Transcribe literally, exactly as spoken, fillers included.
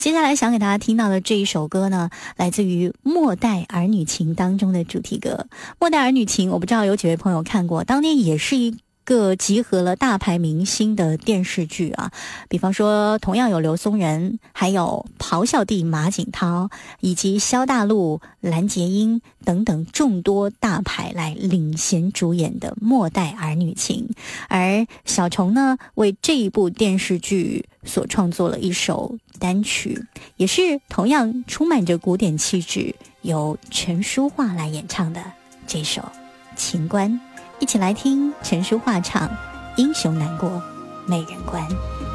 接下来想给大家听到的这一首歌呢，来自于《末代儿女情》当中的主题歌。《末代儿女情》我不知道有几位朋友看过，当年也是一个集合了大牌明星的电视剧啊，比方说同样有刘松仁，还有咆哮帝马景涛，以及萧大陆、蓝洁瑛等等众多大牌来领衔主演的《末代儿女情》。而小虫呢，为这一部电视剧所创作了一首单曲，也是同样充满着古典气质，由陈淑桦来演唱的这首《情关》。一起来听陈淑桦唱《英雄难过美人关》。